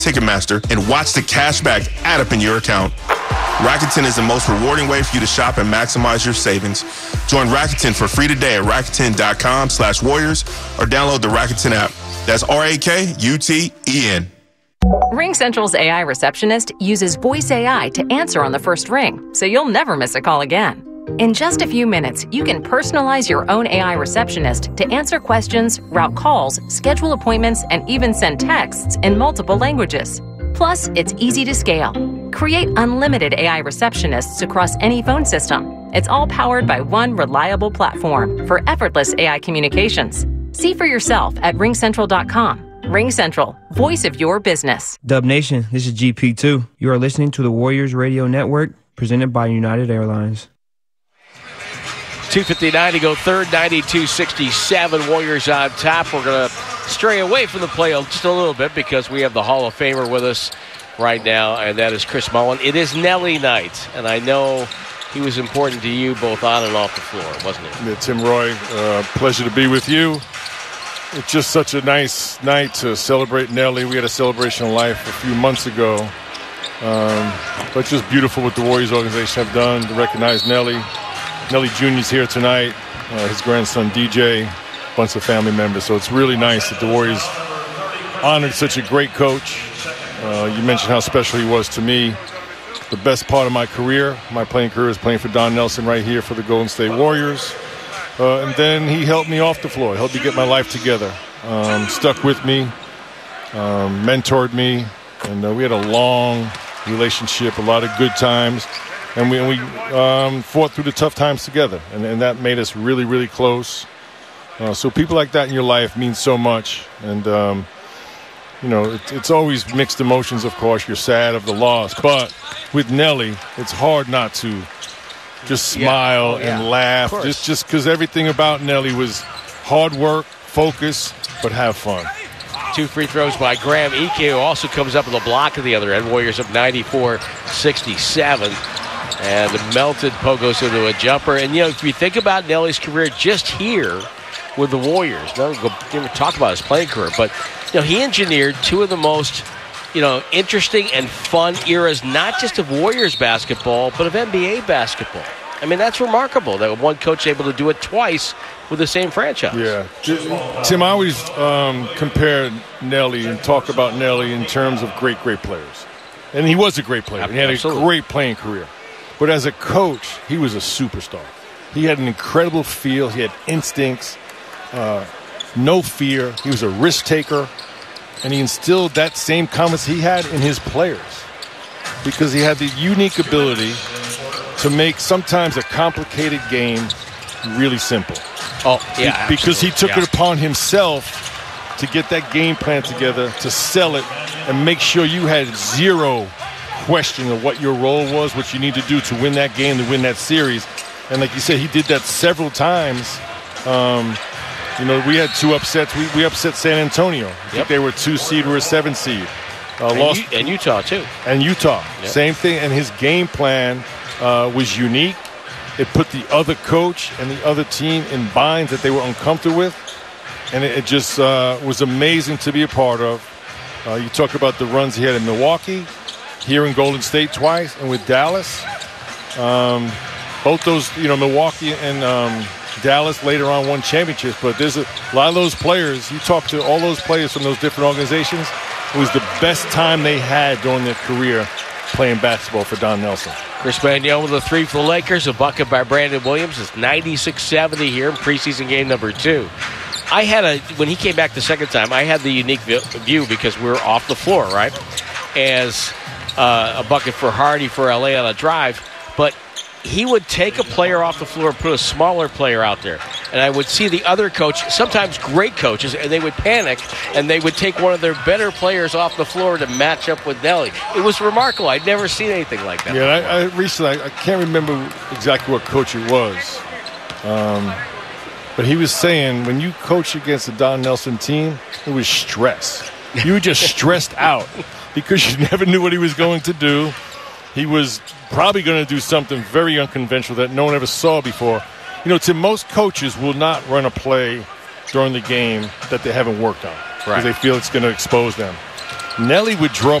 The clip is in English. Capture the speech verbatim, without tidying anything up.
Ticketmaster and watch the cash back add up in your account. Rakuten is the most rewarding way for you to shop and maximize your savings. Join Rakuten for free today at Rakuten.com slash Warriors or download the Rakuten app. That's R A K U T E N. RingCentral's A I receptionist uses voice A I to answer on the first ring, so you'll never miss a call again. In just a few minutes, you can personalize your own A I receptionist to answer questions, route calls, schedule appointments, and even send texts in multiple languages. Plus, it's easy to scale. Create unlimited A I receptionists across any phone system. It's all powered by one reliable platform for effortless A I communications. See for yourself at ring central dot com. RingCentral, voice of your business. Dub Nation, this is G P two. You are listening to the Warriors Radio Network, presented by United Airlines. two fifty-nine to go third, ninety-two sixty-seven. Warriors on top. We're going to stray away from the play just a little bit because we have the Hall of Famer with us right now, and that is Chris Mullin. It is Nelly night, and I know he was important to you both on and off the floor, wasn't it? Yeah, Tim Roy, uh, pleasure to be with you. It's just such a nice night to celebrate Nelly. We had a celebration of life a few months ago. Um, but it's just beautiful what the Warriors organization have done to recognize Nelly. Nelly Junior's here tonight, uh, his grandson D J, a bunch of family members. So it's really nice that the Warriors honored such a great coach. Uh, you mentioned how special he was to me. The best part of my career, my playing career, is playing for Don Nelson right here for the Golden State Warriors. Uh, and then he helped me off the floor, helped me get my life together, um, stuck with me, um, mentored me, and uh, we had a long relationship, a lot of good times, and we, and we um, fought through the tough times together, and, and that made us really, really close. Uh, so people like that in your life mean so much, and um, you know, it, it's always mixed emotions, of course. You're sad of the loss, but with Nelly, it's hard not to just smile yeah. oh, yeah. and laugh, just just because everything about Nelly was hard work, focus, but have fun. Two free throws by Graham Ike, who also comes up with a block at the other end. Warriors up ninety-four sixty-seven. And the melted Pogos into a jumper. And, you know, if you think about Nelly's career just here with the Warriors, no, we'll never talk about his playing career, but, you know, he engineered two of the most, you know, interesting and fun eras, not just of Warriors basketball, but of N B A basketball. I mean, that's remarkable that one coach able to do it twice with the same franchise. Yeah. Tim, I always um, compare Nelly and talk about Nelly in terms of great, great players. And he was a great player. He had Absolutely. a great playing career. But as a coach, he was a superstar. He had an incredible feel. He had instincts, uh, no fear. He was a risk taker. And he instilled that same confidence he had in his players because he had the unique ability to make sometimes a complicated game really simple. Oh, yeah, Be- Because he took yeah. it upon himself to get that game plan together, to sell it, and make sure you had zero question of what your role was, what you need to do to win that game, to win that series. And like you said, he did that several times. Um, you know, we had two upsets. We, we upset San Antonio. I yep. think they were a two seed, we were a seven seed. Uh, and, lost, U- and Utah, too. And Utah. Yep. Same thing. And his game plan uh, was unique. It put the other coach and the other team in binds that they were uncomfortable with. And it, it just uh, was amazing to be a part of. Uh, you talk about the runs he had in Milwaukee, here in Golden State twice, and with Dallas. Um, both those, you know, Milwaukee and um, Dallas later on won championships. But there's a lot of those players. You talk to all those players from those different organizations. It was the best time they had during their career playing basketball for Don Nelson. Chris Magnon with a three for the Lakers, a bucket by Brandon Williams. It's ninety-six seventy here in preseason game number two. I had a, when he came back the second time, I had the unique view because we were off the floor, right? As uh, a bucket for Hardy for L A on a drive. But he would take a player off the floor and put a smaller player out there. And I would see the other coach, sometimes great coaches, and they would panic, and they would take one of their better players off the floor to match up with Nelly. It was remarkable. I'd never seen anything like that. Yeah, I, I recently, I, I can't remember exactly what coach it was. Um, but he was saying when you coach against the Don Nelson team, it was stress. You were just stressed out because you never knew what he was going to do. He was probably going to do something very unconventional that no one ever saw before. You know, Tim, most coaches will not run a play during the game that they haven't worked on because right. they feel it's going to expose them. Nelly would draw